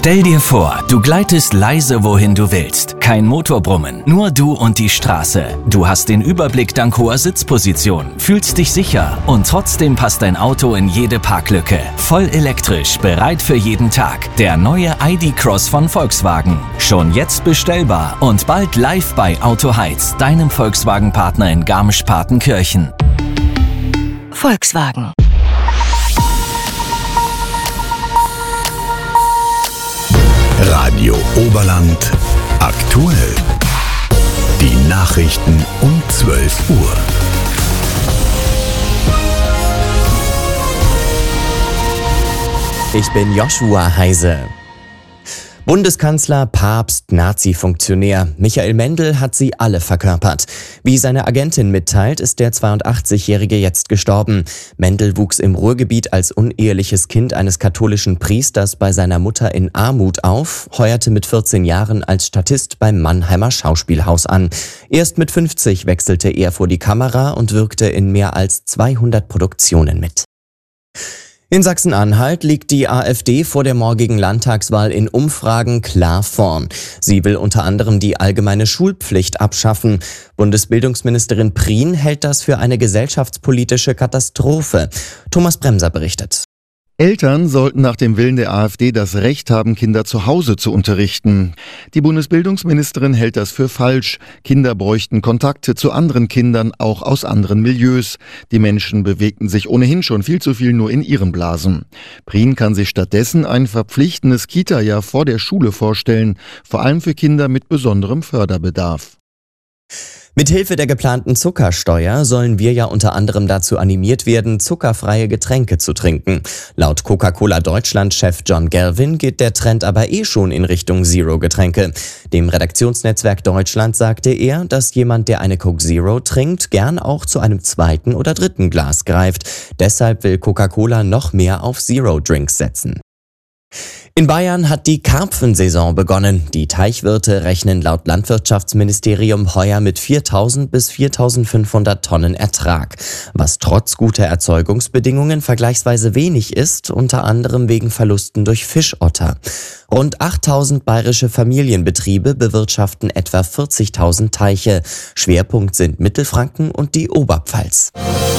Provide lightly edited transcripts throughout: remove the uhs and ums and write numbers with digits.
Stell dir vor, du gleitest leise wohin du willst. Kein Motorbrummen, nur du und die Straße. Du hast den Überblick dank hoher Sitzposition, fühlst dich sicher und trotzdem passt dein Auto in jede Parklücke. Voll elektrisch, bereit für jeden Tag. Der neue ID.Cross von Volkswagen. Schon jetzt bestellbar und bald live bei Auto Heiz, deinem Volkswagen-Partner in Garmisch-Partenkirchen. Volkswagen. Radio Oberland aktuell. Die Nachrichten um 12 Uhr. Ich bin Joshua Heise. Bundeskanzler, Papst, Nazi-Funktionär. Michael Mendel hat sie alle verkörpert. Wie seine Agentin mitteilt, ist der 82-Jährige jetzt gestorben. Mendel wuchs im Ruhrgebiet als uneheliches Kind eines katholischen Priesters bei seiner Mutter in Armut auf, heuerte mit 14 Jahren als Statist beim Mannheimer Schauspielhaus an. Erst mit 50 wechselte er vor die Kamera und wirkte in mehr als 200 Produktionen mit. In Sachsen-Anhalt liegt die AfD vor der morgigen Landtagswahl in Umfragen klar vorn. Sie will unter anderem die allgemeine Schulpflicht abschaffen. Bundesbildungsministerin Prien hält das für eine gesellschaftspolitische Katastrophe. Thomas Bremser berichtet. Eltern sollten nach dem Willen der AfD das Recht haben, Kinder zu Hause zu unterrichten. Die Bundesbildungsministerin hält das für falsch. Kinder bräuchten Kontakte zu anderen Kindern, auch aus anderen Milieus. Die Menschen bewegten sich ohnehin schon viel zu viel nur in ihren Blasen. Prien kann sich stattdessen ein verpflichtendes Kita-Jahr vor der Schule vorstellen, vor allem für Kinder mit besonderem Förderbedarf. Mithilfe der geplanten Zuckersteuer sollen wir ja unter anderem dazu animiert werden, zuckerfreie Getränke zu trinken. Laut Coca-Cola Deutschland-Chef John Galvin geht der Trend aber schon in Richtung Zero-Getränke. Dem Redaktionsnetzwerk Deutschland sagte er, dass jemand, der eine Coke Zero trinkt, gern auch zu einem zweiten oder dritten Glas greift. Deshalb will Coca-Cola noch mehr auf Zero-Drinks setzen. In Bayern hat die Karpfensaison begonnen. Die Teichwirte rechnen laut Landwirtschaftsministerium heuer mit 4.000 bis 4.500 Tonnen Ertrag, was trotz guter Erzeugungsbedingungen vergleichsweise wenig ist, unter anderem wegen Verlusten durch Fischotter. Rund 8.000 bayerische Familienbetriebe bewirtschaften etwa 40.000 Teiche. Schwerpunkt sind Mittelfranken und die Oberpfalz.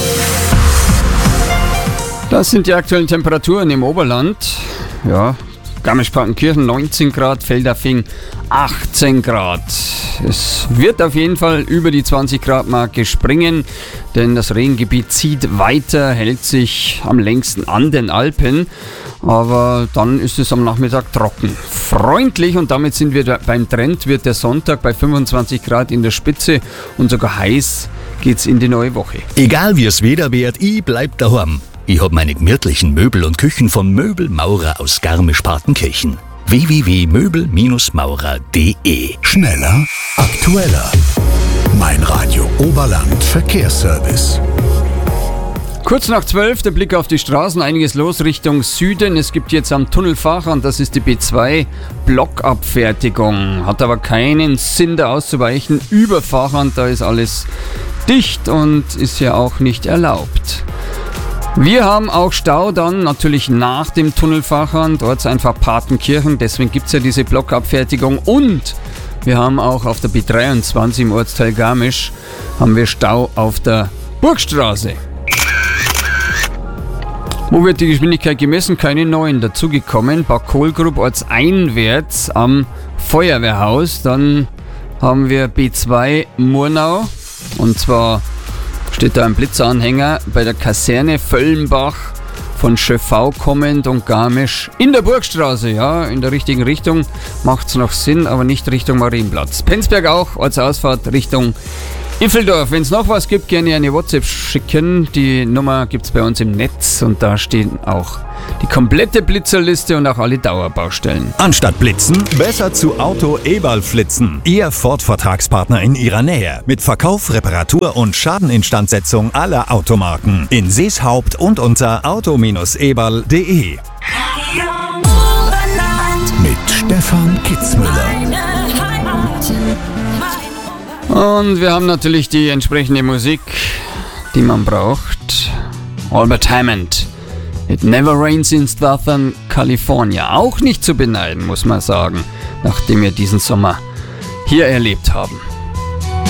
Das sind die aktuellen Temperaturen im Oberland. Ja, Garmisch-Partenkirchen 19 Grad, Feldafing 18 Grad. Es wird auf jeden Fall über die 20 Grad Marke springen, denn das Regengebiet zieht weiter, hält sich am längsten an den Alpen. Aber dann ist es am Nachmittag trocken. Freundlich, und damit sind wir beim Trend, wird der Sonntag bei 25 Grad in der Spitze und sogar heiß geht's in die neue Woche. Egal wie es Wetter wird, ich bleib daheim. Ich hab meine gemütlichen Möbel und Küchen von Möbelmaurer aus Garmisch-Partenkirchen. www.möbelmaurer.de. Schneller, aktueller. Mein Radio Oberland Verkehrsservice. Kurz nach 12, der Blick auf die Straßen, einiges los Richtung Süden. Es gibt jetzt am Tunnelfachern, das ist die B2, Blockabfertigung. Hat aber keinen Sinn, da auszuweichen. Über Fachern, da ist alles dicht und ist ja auch nicht erlaubt. Wir haben auch Stau dann natürlich nach dem Tunnelfachern, dort ist einfach Partenkirchen, deswegen gibt es ja diese Blockabfertigung, und wir haben auch auf der B23 im Ortsteil Garmisch haben wir Stau auf der Burgstraße. Wo wird die Geschwindigkeit gemessen? Keine neuen dazugekommen. Bad Kohlgrub ortseinwärts am Feuerwehrhaus, dann haben wir B2 Murnau, und zwar steht da ein Blitzanhänger bei der Kaserne Völlenbach von Schöffau kommend und Garmisch in der Burgstraße, ja, in der richtigen Richtung, macht's noch Sinn, aber nicht Richtung Marienplatz. Penzberg auch, Ortsausfahrt Richtung Iffeldorf. Wenn es noch was gibt, gerne eine WhatsApp schicken. Die Nummer gibt's bei uns im Netz und da stehen auch die komplette Blitzerliste und auch alle Dauerbaustellen. Anstatt blitzen, besser zu Auto Eberl flitzen. Ihr Ford-Vertragspartner in Ihrer Nähe. Mit Verkauf, Reparatur und Schadeninstandsetzung aller Automarken. In Seeshaupt und unter auto-eberl.de. Mit Stefan Kitzmüller. Und wir haben natürlich die entsprechende Musik, die man braucht. Albert Hammond. It Never Rains in Southern California. Auch nicht zu beneiden, muss man sagen, nachdem wir diesen Sommer hier erlebt haben.